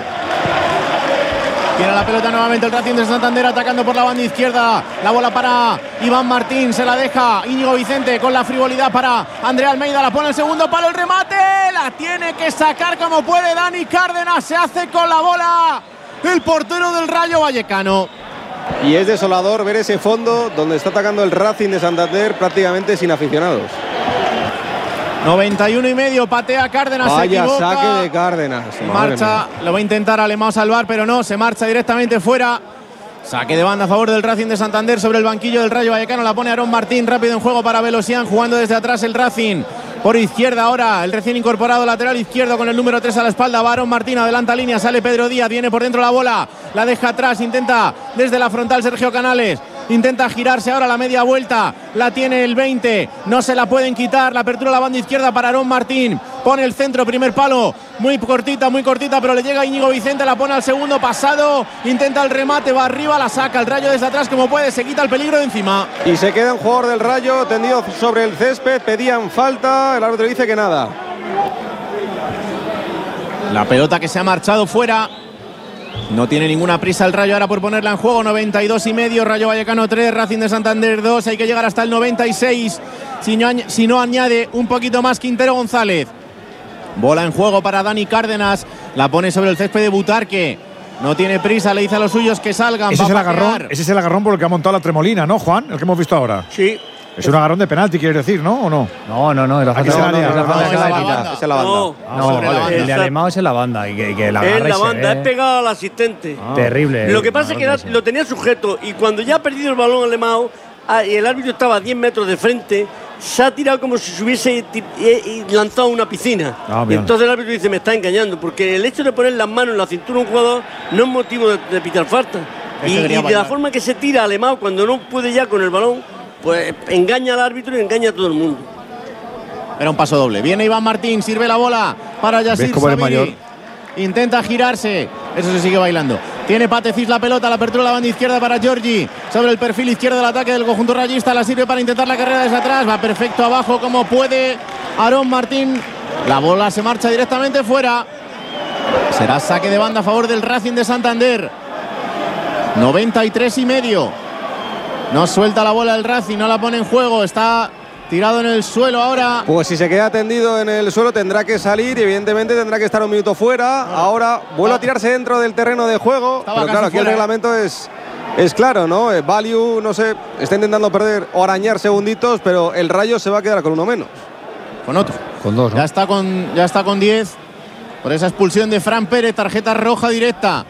Tiene la pelota nuevamente el Racing de Santander atacando por la banda izquierda. La bola para Iván Martín, se la deja Íñigo Vicente con la frivolidad para Andrea Almeida. La pone el segundo palo, el remate. La tiene que sacar como puede Dani Cárdenas. Se hace con la bola el portero del Rayo Vallecano. Y es desolador ver ese fondo donde está atacando el Racing de Santander prácticamente sin aficionados. noventa y uno y medio, patea Cárdenas. Vaya se equivoca. saque de Cárdenas. Marcha, lo va a intentar Alemão salvar, pero no, se marcha directamente fuera. Saque de banda a favor del Racing de Santander sobre el banquillo del Rayo Vallecano. La pone Aarón Martín, rápido en juego para Velosian, jugando desde atrás el Racing. Por izquierda ahora el recién incorporado lateral izquierdo con el número tres a la espalda. Va Aarón Martín, adelanta línea, sale Pedro Díaz, viene por dentro la bola, la deja atrás, intenta desde la frontal Sergio Canales. Intenta girarse ahora la media vuelta, la tiene el veinte, no se la pueden quitar, la apertura a la banda izquierda para Aarón Martín, pone el centro, primer palo, muy cortita, muy cortita, pero le llega Íñigo Vicente, la pone al segundo pasado, intenta el remate, va arriba, la saca el Rayo desde atrás como puede, se quita el peligro de encima. Y se queda un jugador del Rayo tendido sobre el césped, pedían falta, el árbitro dice que nada. La pelota que se ha marchado fuera. No tiene ninguna prisa el Rayo ahora por ponerla en juego. noventa y dos y medio, Rayo Vallecano tres, Racing de Santander dos. Hay que llegar hasta el noventa y seis. Si no, si no añade un poquito más Quintero González. Bola en juego para Dani Cárdenas. La pone sobre el césped de Butarque. No tiene prisa, le dice a los suyos que salgan. Ese es el agarrón, ese es el agarrón por el que ha montado la Tremolina, ¿no, Juan? El que hemos visto ahora. Sí. Es un agarrón de penalti, quieres decir, ¿no? ¿O no? No, no, no. Es la Aquí se la lía. es la banda. Es en la banda. No, no, vale, el de Alemão es en la banda. Y que, que la es la se banda, ve. es pegado al asistente. Ah. Terrible. Lo que pasa es que era- lo tenía sujeto y cuando ya ha perdido el balón Alemão ah, y el árbitro estaba a diez metros de frente, se ha tirado como si se hubiese ti- eh, eh, lanzado a una piscina. Ah, y bien. entonces el árbitro dice, me está engañando, porque el hecho de poner las manos en la cintura de un jugador no es motivo de, de pitar falta. Es que Y, debería y de la bailar. forma que se tira Alemão cuando no puede ya con el balón, pues engaña al árbitro y engaña a todo el mundo. Era un paso doble. Viene Iván Martín, sirve la bola para Yassir ¿Ves cómo eres Sabiri. mayor? Intenta girarse. Eso se sigue bailando. Tiene Patecís la pelota, la apertura a la banda izquierda para Giorgi. Sobre el perfil izquierdo del ataque del conjunto rayista. La sirve para intentar la carrera desde atrás. Va perfecto abajo como puede Aarón Martín. La bola se marcha directamente fuera. Será saque de banda a favor del Racing de Santander. noventa y tres y medio. No suelta la bola el Racing, no la pone en juego. Está tirado en el suelo ahora. Pues si se queda tendido en el suelo tendrá que salir y evidentemente tendrá que estar un minuto fuera. Ahora vuelve a tirarse dentro del terreno de juego. Estaba Pero casi claro, aquí el fuera, ¿eh? reglamento es, es claro, ¿no? Eh, Value, no sé, está intentando perder o arañar segunditos, pero el Rayo se va a quedar con uno menos. Con otro. Con dos, ¿no? Ya está con ya está con diez. Por esa expulsión de Fran Pérez, tarjeta roja directa.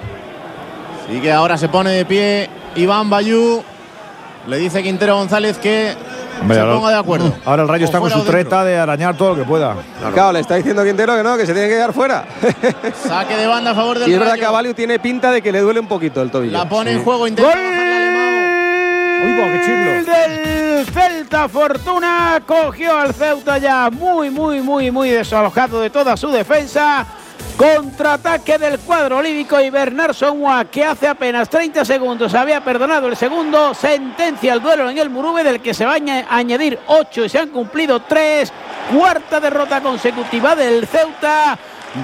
Así que ahora se pone de pie Iván Bayú. Le dice Quintero González que Hombre, se ahora- ponga de acuerdo. Ahora el Rayo O está con fuera su o dentro. treta de arañar todo lo que pueda. Claro, le está diciendo Quintero que no, que se tiene que quedar fuera. Saque de banda a favor del Y es verdad Rayo. que a Value tiene pinta de que le duele un poquito el tobillo. La pone Sí. en juego, intenta bajarle a Alemão. Uy, del Celta Fortuna cogió al Ceuta ya muy, muy, muy, muy desalojado de toda su defensa. Contraataque del cuadro olívico y Bernard Somoa, que hace apenas treinta segundos había perdonado el segundo, sentencia el duelo en el Murube, del que se van a añadir ocho y se han cumplido tres. Cuarta derrota consecutiva del Ceuta.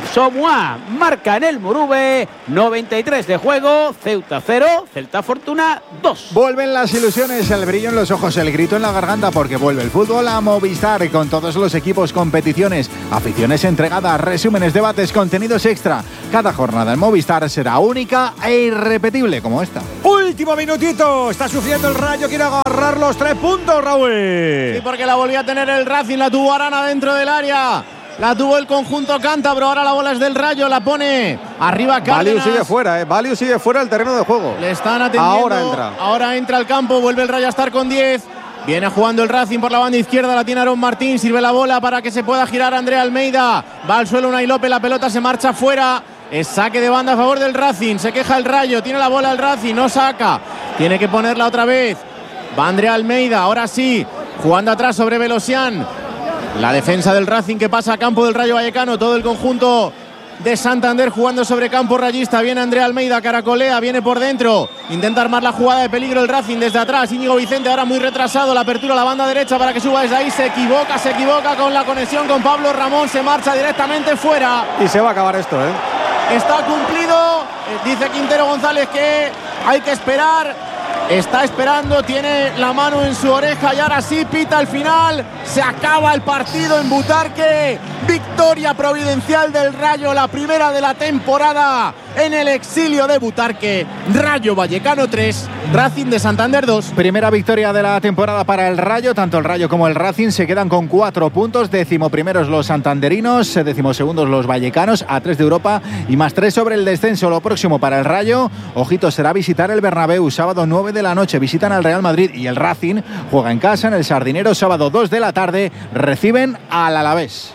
Somoa marca en el Murube, noventa y tres de juego, Ceuta cero, Celta Fortuna dos. Vuelven las ilusiones, el brillo en los ojos, el grito en la garganta, porque vuelve el fútbol a Movistar con todos los equipos, competiciones, aficiones entregadas, resúmenes, debates, contenidos extra. Cada jornada en Movistar será única e irrepetible como esta. Último minutito, está sufriendo el Rayo, quiere agarrar los tres puntos, Raúl. Sí, porque la volvió a tener el Racing, la tuvo Arana dentro del área. La tuvo el conjunto cántabro, ahora la bola es del Rayo, la pone arriba Cárdenas. Valiu sigue fuera, eh. Valiu sigue fuera del terreno de juego. Le están atendiendo. Ahora entra. Ahora entra al campo, vuelve el Rayo a estar con diez. Viene jugando el Racing por la banda izquierda, la tiene Aaron Martín, sirve la bola para que se pueda girar Andrea Almeida. Va al suelo Unai López, la pelota se marcha fuera. Es saque de banda a favor del Racing, se queja el Rayo, tiene la bola el Racing, no saca. Tiene que ponerla otra vez. Va Andrea Almeida, ahora sí, jugando atrás sobre Velosian. La defensa del Racing que pasa a campo del Rayo Vallecano, todo el conjunto de Santander jugando sobre campo rayista. Viene Andrea Almeida, caracolea, viene por dentro, intenta armar la jugada de peligro el Racing desde atrás. Íñigo Vicente ahora muy retrasado, la apertura a la banda derecha para que suba desde ahí, se equivoca, se equivoca con la conexión con Pablo Ramón, se marcha directamente fuera. Y se va a acabar esto, ¿eh? Está cumplido, dice Quintero González que hay que esperar. Está esperando, tiene la mano en su oreja y ahora sí pita el final. Se acaba el partido en Butarque. Victoria providencial del Rayo, la primera de la temporada en el exilio de Butarque. Rayo Vallecano tres, Racing de Santander dos. Primera victoria de la temporada para el Rayo. Tanto el Rayo como el Racing se quedan con cuatro puntos. Decimoprimeros los santanderinos, decimosegundos los vallecanos, a tres de Europa y más tres sobre el descenso. Lo próximo para el Rayo, ojito, será visitar el Bernabéu, sábado nueve de la noche. Visitan al Real Madrid y el Racing juega en casa en el Sardinero, sábado dos de la tarde. Reciben al Alavés.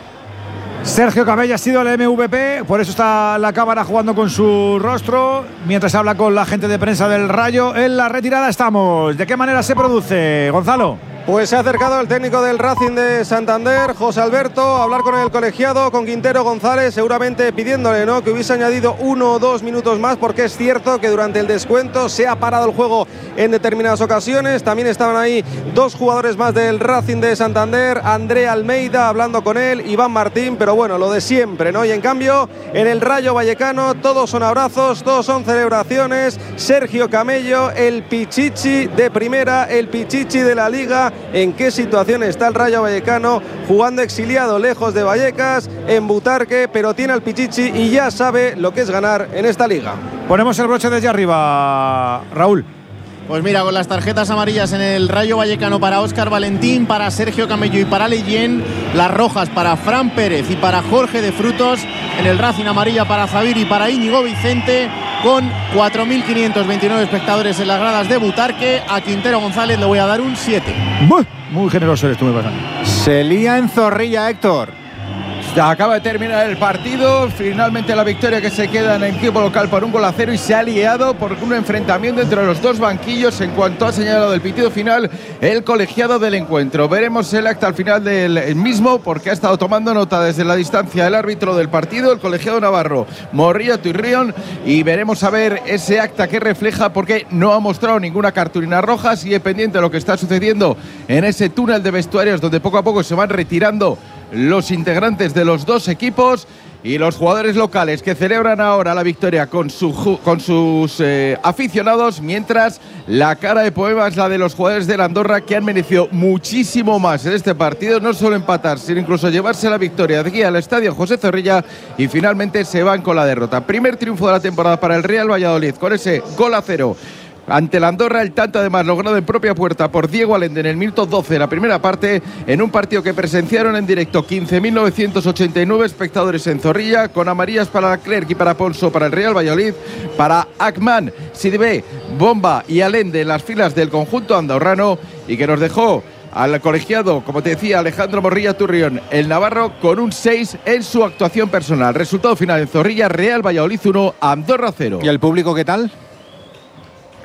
Sergio Camello ha sido el M V P, por eso está la cámara jugando con su rostro mientras habla con la gente de prensa del Rayo. En la retirada estamos. ¿De qué manera se produce, Gonzalo? Pues se ha acercado el técnico del Racing de Santander, José Alberto, a hablar con el colegiado, con Quintero González, seguramente pidiéndole, ¿no?, que hubiese añadido uno o dos minutos más, porque es cierto que durante el descuento se ha parado el juego en determinadas ocasiones. También estaban ahí dos jugadores más del Racing de Santander, Andrea Almeida hablando con él, Iván Martín, pero bueno, lo de siempre, ¿no? Y en cambio, en el Rayo Vallecano, todos son abrazos, todos son celebraciones. Sergio Camello, el Pichichi de primera, el Pichichi de la Liga. ¿En qué situación está el Rayo Vallecano? Jugando exiliado lejos de Vallecas, en Butarque, pero tiene al Pichichi y ya sabe lo que es ganar en esta liga. Ponemos el broche desde arriba, Raúl. Pues mira, con las tarjetas amarillas en el Rayo Vallecano para Óscar Valentín, para Sergio Camello y para Leyen, las rojas para Fran Pérez y para Jorge de Frutos, en el Racing amarilla para Zabir y para Íñigo Vicente, con cuatro mil quinientos veintinueve espectadores en las gradas de Butarque. A Quintero González le voy a dar un siete. Muy generoso eres tú, me pasa. Se lía en Zorrilla, Héctor. Acaba de terminar el partido, finalmente la victoria que se queda en el equipo local por un gol a cero, y se ha liado por un enfrentamiento entre los dos banquillos en cuanto ha señalado el pitido final el colegiado del encuentro. Veremos el acta al final del mismo, porque ha estado tomando nota desde la distancia el árbitro del partido, el colegiado navarro Morrillo Turrión, y veremos a ver ese acta que refleja, porque no ha mostrado ninguna cartulina roja. Sigue pendiente de lo que está sucediendo en ese túnel de vestuarios donde poco a poco se van retirando los integrantes de los dos equipos, y los jugadores locales que celebran ahora la victoria con, su, con sus eh, aficionados, mientras la cara de poema es la de los jugadores de la Andorra, que han merecido muchísimo más en este partido, no solo empatar, sino incluso llevarse la victoria de aquí al estadio José Zorrilla, y finalmente se van con la derrota. Primer triunfo de la temporada para el Real Valladolid, con ese gol a cero ante la Andorra, el tanto además logrado en propia puerta por Diego Allende en el minuto doce de la primera parte, en un partido que presenciaron en directo quince mil novecientos ochenta y nueve espectadores en Zorrilla, con amarillas para Clerc y para Ponso para el Real Valladolid, para Akman, Sidibé, Bomba y Allende en las filas del conjunto andorrano, y que nos dejó al colegiado, como te decía, Alejandro Morrilla Turrión, el navarro, con un seis en su actuación personal. Resultado final en Zorrilla, Real Valladolid uno, Andorra cero. ¿Y el público qué tal?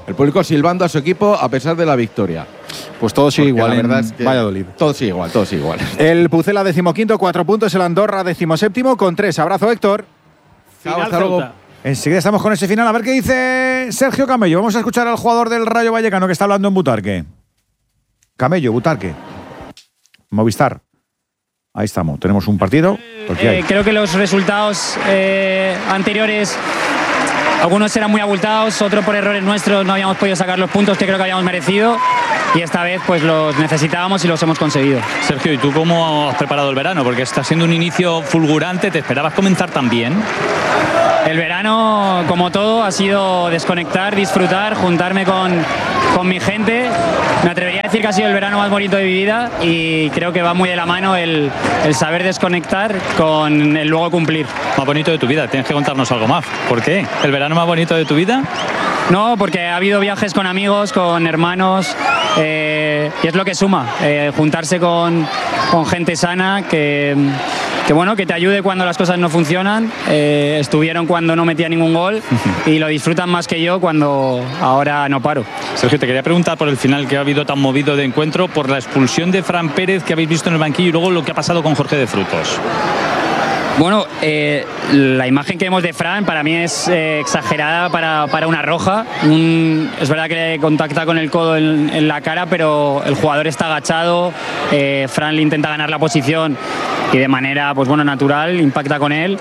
El público silbando a su equipo a pesar de la victoria. Pues todo sigue igual, la verdad en es que Valladolid. Todo sigue igual, todo sigue igual. El Pucela decimoquinto, cuatro puntos. El Andorra decimoséptimo con tres. Abrazo, Héctor. Chao, hasta luego. Enseguida estamos con ese final. A ver qué dice Sergio Camello. Vamos a escuchar al jugador del Rayo Vallecano que está hablando en Butarque. Camello, Butarque. Movistar. Ahí estamos. Tenemos un partido. Eh, creo que los resultados eh, anteriores, algunos eran muy abultados, otros por errores nuestros no habíamos podido sacar los puntos que creo que habíamos merecido. Y esta vez pues los necesitábamos y los hemos conseguido. Sergio, ¿y tú cómo has preparado el verano? Porque está siendo un inicio fulgurante. ¿Te esperabas comenzar tan bien? El verano, como todo, ha sido desconectar, disfrutar, juntarme con, con mi gente. Me atrevería a decir que ha sido el verano más bonito de mi vida y creo que va muy de la mano el, el saber desconectar con el luego cumplir. Más bonito de tu vida, tienes que contarnos algo más. ¿Por qué? ¿El verano más bonito de tu vida? No, porque ha habido viajes con amigos, con hermanos, eh, y es lo que suma, eh, juntarse con, con gente sana que, que, bueno, que te ayude cuando las cosas no funcionan. Eh, estuvieron cuando no metía ningún gol y lo disfrutan más que yo cuando ahora no paro. Sergio, te quería preguntar por el final que ha habido tan movido de encuentro, por la expulsión de Fran Pérez que habéis visto en el banquillo y luego lo que ha pasado con Jorge de Frutos. Bueno, eh, la imagen que vemos de Fran para mí es eh, exagerada para, para una roja. Un, es verdad que le contacta con el codo en, en la cara, pero el jugador está agachado. Eh, Fran le intenta ganar la posición y de manera, pues bueno, natural impacta con él.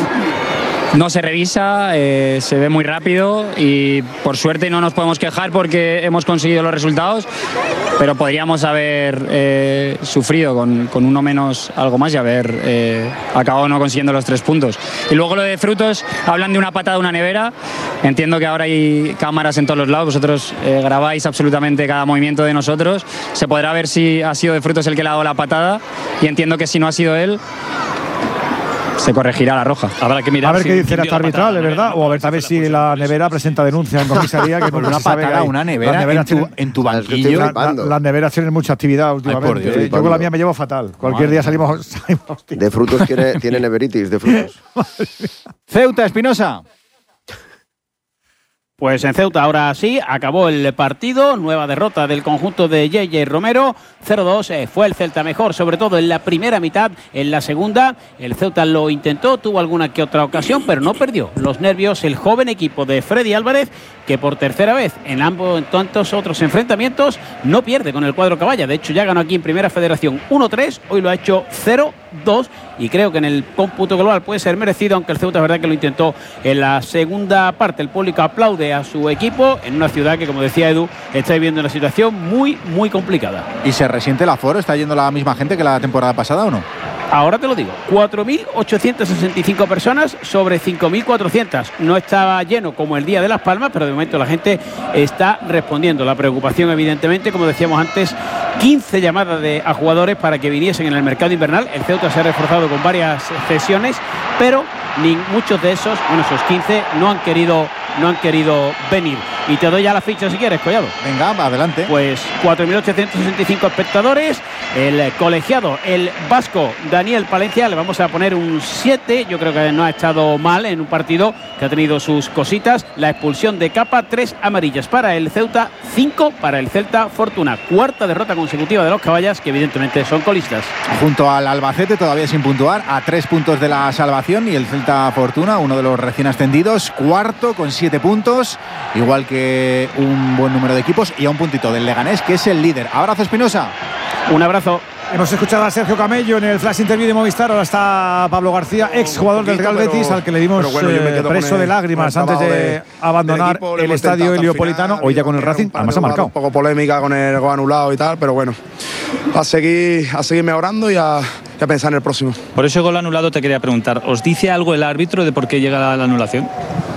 No se revisa, eh, se ve muy rápido y por suerte no nos podemos quejar porque hemos conseguido los resultados, pero podríamos haber eh, sufrido con, con uno menos algo más y haber eh, acabado no consiguiendo los tres puntos. Y luego lo de Frutos, hablan de una patada de una nevera. Entiendo que ahora hay cámaras en todos los lados, vosotros eh, grabáis absolutamente cada movimiento de nosotros. Se podrá ver si ha sido de Frutos el que le ha dado la patada y entiendo que si no ha sido él, se corregirá la roja. Habrá que mirar a ver si qué dice la arbitral, patada, ¿es verdad? O a ver, a ver si la nevera presenta denuncia en comisaría. Que por nunca una se sabe patada, que hay. una nevera Las neveras en tu, tienen- en tu banquillo. La- la- Las neveras tienen mucha actividad últimamente. Dios, ¿eh? Yo flipando. con la mía me llevo fatal. Cualquier día salimos. salimos De Frutos tiene, tiene neveritis, de Frutos. Ceuta, Espinosa. Pues en Ceuta ahora sí, acabó el partido, nueva derrota del conjunto de J J Romero, cero dos, eh, fue el Celta mejor, sobre todo en la primera mitad, en la segunda el Ceuta lo intentó, tuvo alguna que otra ocasión, pero no perdió los nervios el joven equipo de Freddy Álvarez, que por tercera vez en ambos en tantos otros enfrentamientos no pierde con el cuadro caballa, de hecho ya ganó aquí en Primera Federación uno tres, hoy lo ha hecho cero dos y creo que en el cómputo global puede ser merecido, aunque el Ceuta es verdad que lo intentó en la segunda parte. El público aplaude a su equipo en una ciudad que, como decía Edu, está viviendo una situación muy, muy complicada. ¿Y se resiente el aforo? ¿Está yendo la misma gente que la temporada pasada o no? Ahora te lo digo, cuatro mil ochocientas sesenta y cinco personas sobre cinco mil cuatrocientas. No estaba lleno como el Día de Las Palmas, pero de momento la gente está respondiendo. La preocupación, evidentemente, como decíamos antes, quince llamadas de, a jugadores para que viniesen en el mercado invernal. El Ceuta se ha reforzado con varias cesiones, pero ni muchos de esos, bueno, esos quince, no han querido, no han querido venir. Y te doy ya la ficha si quieres, Collado. Venga, adelante. Pues cuatro mil ochocientos sesenta y cinco espectadores. El colegiado, el vasco Daniel Palencia, le vamos a poner un siete. Yo creo que no ha estado mal en un partido que ha tenido sus cositas. La expulsión de Capa, tres amarillas para el Ceuta, cinco para el Celta Fortuna. Cuarta derrota consecutiva de los caballas, que evidentemente son colistas. Junto al Albacete, todavía sin puntuar, a tres puntos de la salvación, y el Celta Fortuna, uno de los recién ascendidos, cuarto con siete puntos, igual que un buen número de equipos, y a un puntito del Leganés, que es el líder. Abrazo, Espinosa. Un abrazo. Hemos escuchado a Sergio Camello en el flash interview de Movistar. Ahora está Pablo García, ex jugador del Real pero- Betis, al que le dimos pero bueno, yo me eh, quedo preso con el- de lágrimas con el antes de, trabajo de- abandonar del equipo. Le el hemos estadio intentado hasta el Heliopolitano. final. Hoy ya con el Racing, Un además ha marcado. Un poco polémica con el gol anulado y tal, pero bueno, a seguir, a seguir mejorando y a, y a pensar en el próximo. Por ese gol anulado te quería preguntar, ¿os dice algo el árbitro de por qué llega la, la anulación?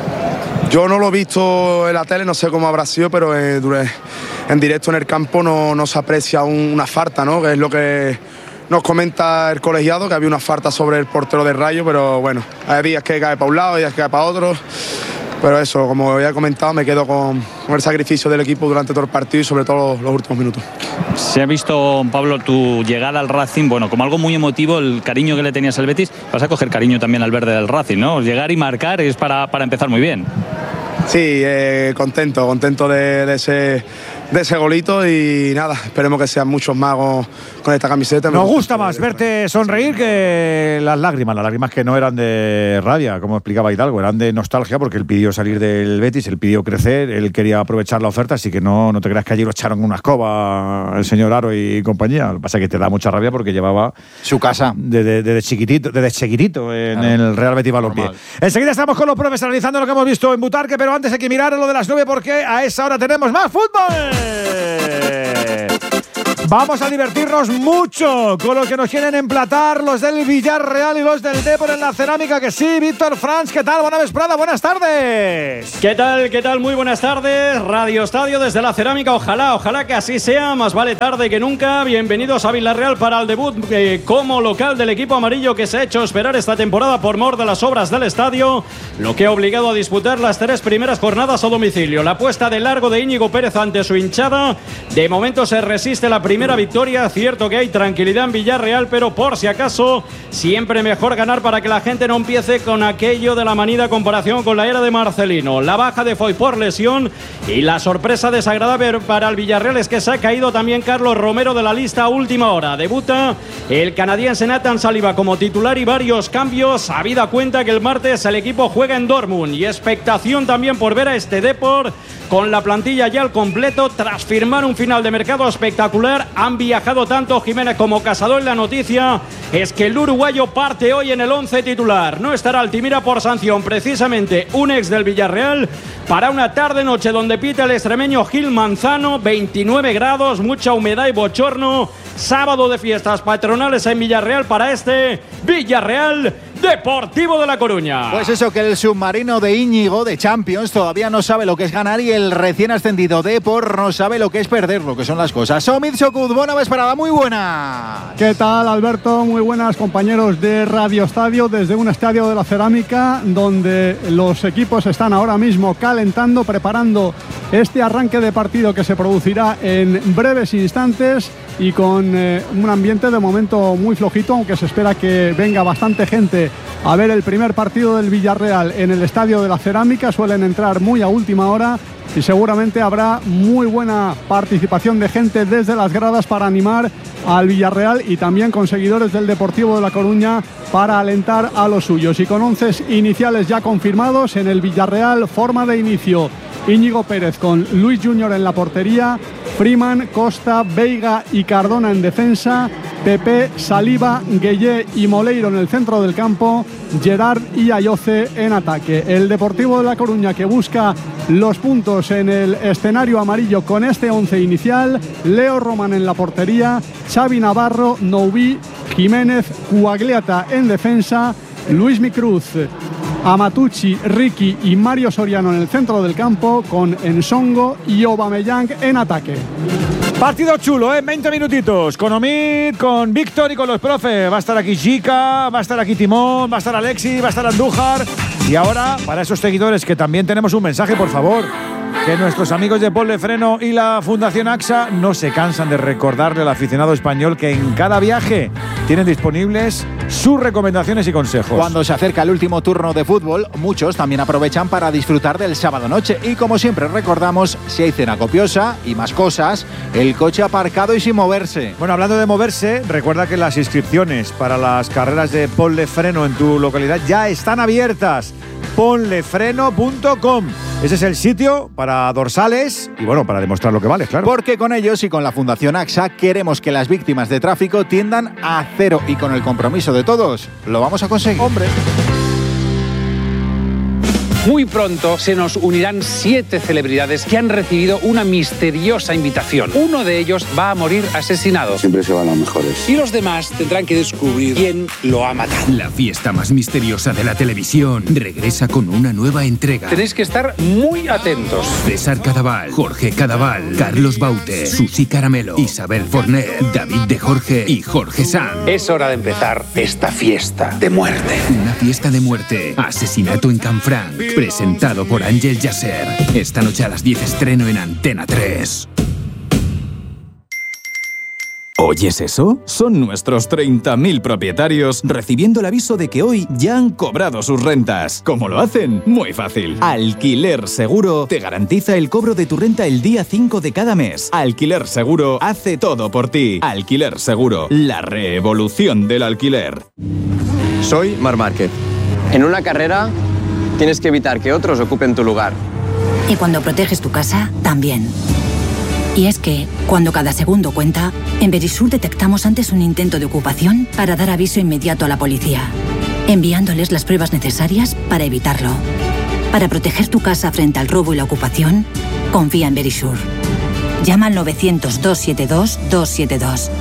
Yo no lo he visto en la tele, no sé cómo habrá sido, pero eh, duré- en directo en el campo no, no se aprecia un- una falta, ¿no? Que es lo que nos comenta el colegiado, que había una falta sobre el portero del Rayo, pero bueno, hay días que cae para un lado, días que cae para otro. Pero eso, como ya he comentado, me quedo con, con el sacrificio del equipo durante todo el partido y sobre todo los, los últimos minutos. Se ha visto, Pablo, tu llegada al Racing, bueno, como algo muy emotivo, el cariño que le tenías al Betis. Vas a coger cariño también al verde del Racing, ¿no? Llegar y marcar es para, para empezar muy bien. Sí, eh, contento, contento de, de ese de ese golito y nada, esperemos que sean muchos más con, con esta camiseta. Nos gusta más verte sonreír que las lágrimas, las lágrimas que no eran de rabia, como explicaba Hidalgo, eran de nostalgia porque él pidió salir del Betis, él pidió crecer, él quería aprovechar la oferta, así que no, no te creas que allí lo echaron una escoba el señor Aro y compañía. Lo que pasa es que te da mucha rabia porque llevaba su casa desde de, de chiquitito, desde chiquitito en claro. el Real Betis Balompié. Enseguida estamos con los profes analizando lo que hemos visto en Butarque, pero antes hay que mirar lo de las nueve porque a esa hora tenemos más fútbol. Vamos a divertirnos mucho con lo que nos quieren emplatar los del Villarreal y los del Depor en la cerámica, que sí. Víctor Franz, ¿qué tal? Buena vesprada, buenas tardes. ¿Qué tal? ¿Qué tal? Muy buenas tardes. Radio Estadio desde la cerámica. Ojalá, ojalá que así sea. Más vale tarde que nunca. Bienvenidos a Villarreal para el debut eh, como local del equipo amarillo que se ha hecho esperar esta temporada por mor de las obras del estadio, lo que ha obligado a disputar las tres primeras jornadas a domicilio. La apuesta de largo de Íñigo Pérez ante su hinchada. De momento se resiste la primera Primera victoria, cierto que hay tranquilidad en Villarreal, pero por si acaso siempre mejor ganar para que la gente no empiece con aquello de la manida comparación con la era de Marcelino. La baja de Foy por lesión y la sorpresa desagradable para el Villarreal es que se ha caído también Carlos Romero de la lista a última hora. Debuta el canadiense Nathan Saliba como titular y varios cambios, habida cuenta que el martes el equipo juega en Dortmund y expectación también por ver a este Depor con la plantilla ya al completo tras firmar un final de mercado espectacular. Han viajado tanto Jiménez como Casado. En la noticia es que el uruguayo parte hoy en el once titular. No estará Altimira por sanción, precisamente un ex del Villarreal, para una tarde-noche donde pita el extremeño Gil Manzano. veintinueve grados, mucha humedad y bochorno. Sábado de fiestas patronales en Villarreal para este Villarreal Deportivo de La Coruña. Pues eso, que el submarino de Íñigo de Champions todavía no sabe lo que es ganar y el recién ascendido Depor no sabe lo que es perder, lo que son las cosas. Omid Socud, buena vesprada, muy buena. ¿Qué tal, Alberto? Muy buenas, compañeros de Radio Estadio, desde un estadio de la cerámica donde los equipos están ahora mismo calentando, preparando este arranque de partido que se producirá en breves instantes y con eh, un ambiente de momento muy flojito, aunque se espera que venga bastante gente a ver el primer partido del Villarreal en el estadio de la cerámica. Suelen entrar muy a última hora y seguramente habrá muy buena participación de gente desde las gradas para animar al Villarreal y también con seguidores del Deportivo de La Coruña para alentar a los suyos. Y con once iniciales ya confirmados en el Villarreal, forma de inicio: Íñigo Pérez con Luis Junior en la portería, Freeman, Costa, Veiga y Cardona en defensa, Pepe, Saliba, Gueye y Moleiro en el centro del campo, Gerard y Ayoce en ataque. El Deportivo de La Coruña, que busca los puntos en el escenario amarillo con este once inicial: Leo Roman en la portería, Xavi Navarro, Noubí, Jiménez, Cuagliata en defensa, Luis Micruz, Amatucci, Ricky y Mario Soriano en el centro del campo, con Ensongo y Aubameyang en ataque. Partido chulo, ¿eh? veinte minutitos. Con Omid, con Víctor y con los profes. Va a estar aquí Chica, va a estar aquí Timón, va a estar Alexi, va a estar Andújar. Y ahora, para esos seguidores que también tenemos un mensaje, por favor. Que nuestros amigos de Ponle Freno y la Fundación AXA no se cansan de recordarle al aficionado español que en cada viaje tienen disponibles sus recomendaciones y consejos. Cuando se acerca el último turno de fútbol, muchos también aprovechan para disfrutar del sábado noche. Y como siempre recordamos, si hay cena copiosa y más cosas, el coche aparcado y sin moverse. Bueno, hablando de moverse, recuerda que las inscripciones para las carreras de Ponle Freno en tu localidad ya están abiertas. ponle freno punto com. Ese es el sitio para dorsales y, bueno, para demostrar lo que vale, claro. Porque con ellos y con la Fundación AXA queremos que las víctimas de tráfico tiendan a cero, y con el compromiso de todos lo vamos a conseguir. ¡Hombre! Muy pronto se nos unirán siete celebridades que han recibido una misteriosa invitación. Uno de ellos va a morir asesinado. Siempre se van los mejores. Y los demás tendrán que descubrir quién lo ha matado. La fiesta más misteriosa de la televisión regresa con una nueva entrega. Tenéis que estar muy atentos. César Cadaval, Jorge Cadaval, Carlos Baute, Susi Caramelo, Isabel Forner, David de Jorge y Jorge Sanz. Es hora de empezar esta fiesta de muerte. Una fiesta de muerte. Asesinato en Canfranc. Presentado por Ángel Yasser. Esta noche a las diez estreno en Antena tres. ¿Oyes eso? Son nuestros treinta mil propietarios recibiendo el aviso de que hoy ya han cobrado sus rentas. ¿Cómo lo hacen? Muy fácil. Alquiler Seguro te garantiza el cobro de tu renta el día cinco de cada mes. Alquiler Seguro hace todo por ti. Alquiler Seguro, la revolución del alquiler. Soy Marc Márquez. En una carrera tienes que evitar que otros ocupen tu lugar. Y cuando proteges tu casa, también. Y es que, cuando cada segundo cuenta, en Verisur detectamos antes un intento de ocupación para dar aviso inmediato a la policía, enviándoles las pruebas necesarias para evitarlo. Para proteger tu casa frente al robo y la ocupación, confía en Verisur. Llama al novecientos, doscientos setenta y dos, doscientos setenta y dos.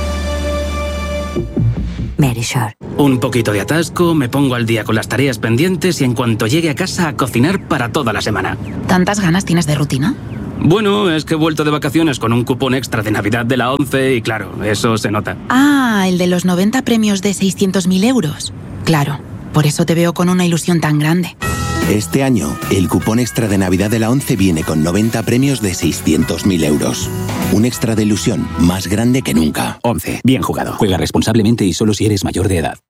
Verisur. Un poquito de atasco, me pongo al día con las tareas pendientes y en cuanto llegue a casa a cocinar para toda la semana. ¿Tantas ganas tienes de rutina? Bueno, es que he vuelto de vacaciones con un cupón extra de Navidad de la ONCE y claro, eso se nota. Ah, el de los noventa premios de seiscientos mil euros. Claro, por eso te veo con una ilusión tan grande. Este año, el cupón extra de Navidad de la ONCE viene con noventa premios de seiscientos mil euros. Un extra de ilusión más grande que nunca. ONCE, bien jugado. Juega responsablemente y solo si eres mayor de edad.